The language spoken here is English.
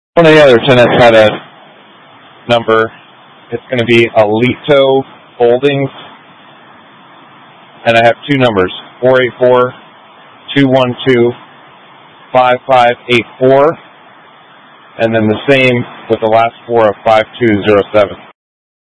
One of the other tenants had a number. It's going to be Alito Holdings. And I have two numbers, 484-212-5584. And then the same with the last four of 5207.